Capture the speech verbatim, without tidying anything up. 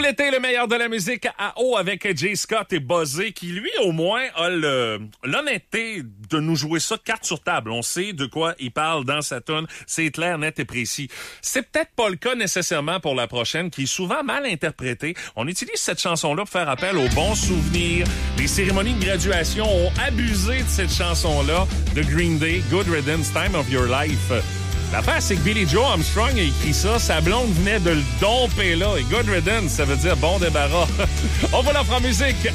l'été, le meilleur de la musique à eau avec Jay Scott et Buzzé, qui lui, au moins, a le, l'honnêteté de nous jouer ça carte sur table. On sait de quoi il parle dans sa tune. C'est clair, net et précis. C'est peut-être pas le cas nécessairement pour la prochaine, qui est souvent mal interprétée. On utilise cette chanson-là pour faire appel aux bons souvenirs. Les cérémonies de graduation ont abusé de cette chanson-là de Green Day, Good Riddance, Time of Your Life. L'affaire, c'est que Billy Joe Armstrong a écrit ça. Sa blonde venait de le domper là. Et Good Riddance, ça veut dire bon débarras. On va l'offre en musique